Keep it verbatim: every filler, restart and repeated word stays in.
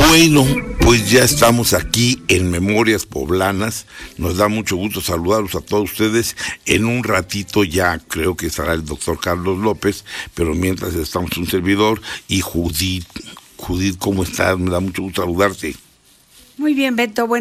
Bueno, pues ya estamos aquí en Memorias Poblanas. Nos da mucho gusto saludarlos a todos ustedes. En un ratito ya creo que estará el doctor Carlos López, pero mientras estamos un servidor y Judith. Judith, ¿cómo estás? Me da mucho gusto saludarte. Muy bien, Beto. Bueno.